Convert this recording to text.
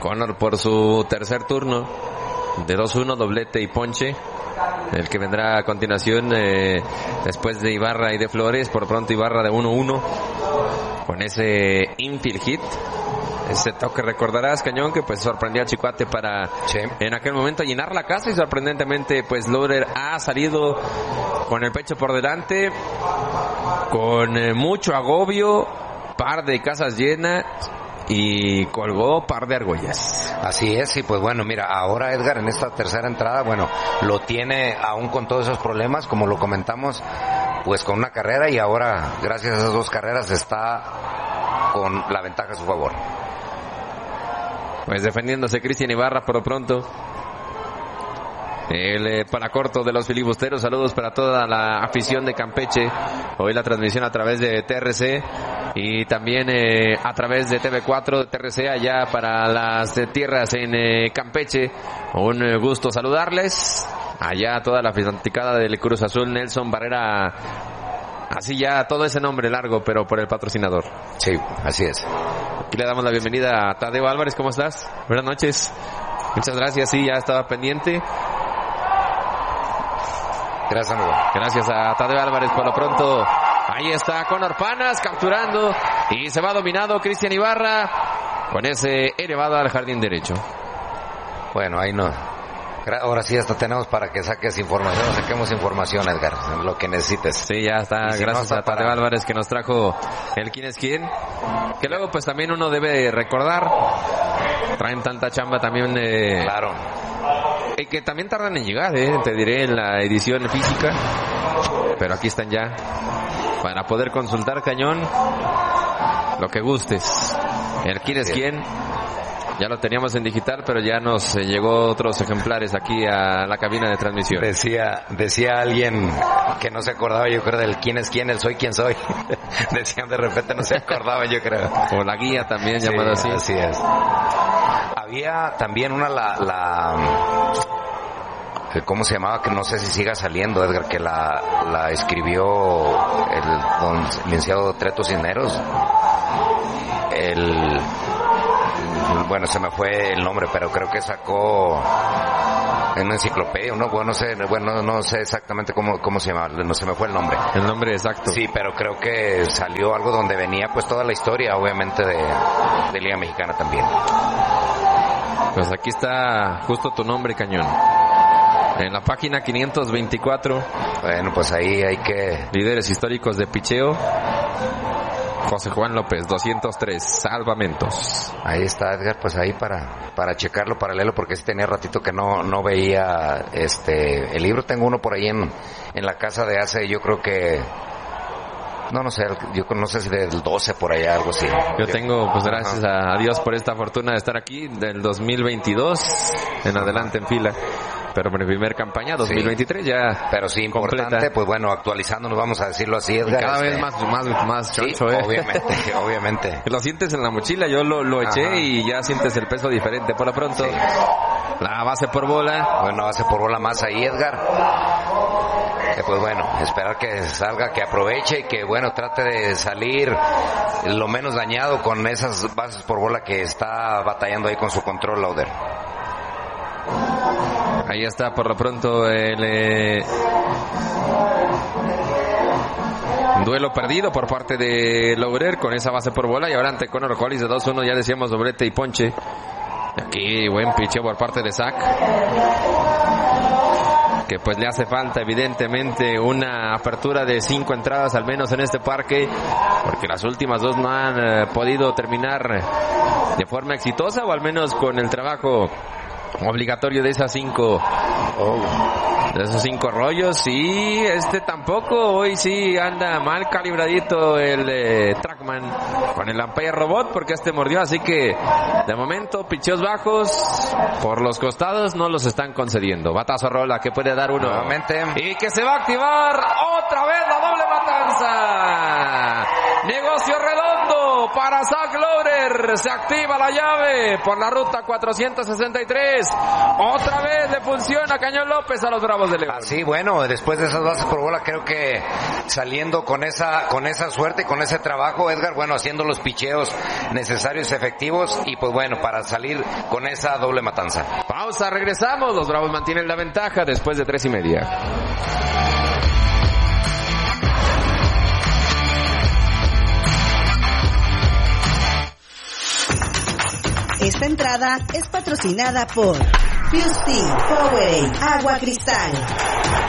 Connor por su tercer turno de 2-1, doblete y ponche. El que vendrá a continuación después de Ibarra y de Flores. Por pronto Ibarra de 1-1 con ese infield hit. Ese toque, recordarás, Cañón, que pues sorprendió a Chicoate para en aquel momento llenar la casa, y sorprendentemente pues Louder ha salido con el pecho por delante, con mucho agobio, par de casas llenas y colgó par de argollas. Así es, y pues bueno, mira, ahora Edgar en esta tercera entrada, bueno, lo tiene aún con todos esos problemas, como lo comentamos, pues con una carrera, y ahora gracias a esas dos carreras está con la ventaja a su favor. Pues defendiéndose Cristian Ibarra por lo pronto. El para corto de los filibusteros. Saludos para toda la afición de Campeche. Hoy la transmisión a través de TRC y también a través de TV4 de TRC allá para las tierras en Campeche. Un gusto saludarles. Allá toda la fanaticada del Cruz Azul. Nelson Barrera. Así ya todo ese nombre largo, pero por el patrocinador. Sí, así es. Aquí le damos la bienvenida a Tadeo Álvarez. ¿Cómo estás? Buenas noches. Muchas gracias. Sí, ya estaba pendiente. Gracias, amigo. Gracias a Tadeo Álvarez por lo pronto. Ahí está Connor Panas capturando y se va dominado Cristian Ibarra con ese elevado al jardín derecho. Bueno, ahí no. Ahora sí hasta tenemos para que saques información, saquemos información, Edgar, lo que necesites. Sí, ya está, si gracias no, a Tadeo Álvarez que nos trajo el quién es quién. Que luego pues también uno debe recordar, traen tanta chamba también claro. Y que también tardan en llegar, te diré, en la edición física. Pero aquí están ya para poder consultar, Cañón, lo que gustes. El quién es quién. Ya lo teníamos en digital, pero ya nos llegó otros ejemplares aquí a la cabina de transmisión. Decía alguien que no se acordaba, yo creo, del quién es quién, el soy quien soy. Decían de repente, no se acordaba, yo creo. O la guía también, sí, llamada así. Así es. Había también una, ¿cómo se llamaba? Que no sé si siga saliendo, Edgar, que la escribió el don licenciado Treto Cisneros. Bueno, se me fue el nombre, pero creo que sacó en una enciclopedia, no sé exactamente cómo se llama, no se me fue el nombre. El nombre exacto. Sí, pero creo que salió algo donde venía pues toda la historia, obviamente, de Liga Mexicana también. Pues aquí está justo tu nombre, Cañón. En la página 524. Bueno, pues ahí hay que... Líderes históricos de picheo. José Juan López, 203, salvamentos. Ahí está, Edgar, pues ahí para checarlo, para leerlo, porque sí tenía ratito que no veía el libro. Tengo uno por ahí en la casa de hace, yo creo que... No sé, yo no sé si del 12 por allá, algo así. Yo tengo, pues gracias a Dios por esta fortuna de estar aquí, del 2022 en adelante en fila. Pero por mi primer campaña, 2023 sí, ya. Pero sí, importante, completa. Pues bueno, actualizándonos, vamos a decirlo así, Edgar. Y cada vez más choncho, sí, obviamente. Lo sientes en la mochila, yo lo eché y ya sientes el peso diferente. Por lo pronto, sí. La base por bola. Bueno, base por bola más ahí, Edgar. Pues bueno, esperar que salga, que aproveche y que bueno, trate de salir lo menos dañado con esas bases por bola que está batallando ahí con su control, Louder. Ahí está por lo pronto el duelo perdido por parte de Louder con esa base por bola, y ahora ante Connor Hollis de 2-1, ya decíamos doblete y ponche. Aquí buen picheo por parte de Zach, que pues le hace falta evidentemente una apertura de 5 entradas al menos en este parque, porque las últimas dos no han podido terminar de forma exitosa, o al menos con el trabajo obligatorio de esas 5 de esos 5 rollos. Y tampoco, hoy sí anda mal calibradito el Trackman con el Ampere Robot, porque mordió, así que de momento picheos bajos por los costados no los están concediendo. Batazo a rola que puede dar uno nuevamente y que se va a activar otra vez la doble matanza. Negocio redondo para Zach Loader. Se activa la llave por la ruta 463. Otra vez le funciona Cañón López a los Bravos de León. Así, bueno, después de esas bases por bola, creo que saliendo con esa suerte, con ese trabajo, Edgar, bueno, haciendo los picheos necesarios, efectivos, y pues bueno, para salir con esa doble matanza. Pausa, regresamos. Los Bravos mantienen la ventaja después de 3:30. Esta entrada es patrocinada por Fusti, Powerade, Agua Cristal.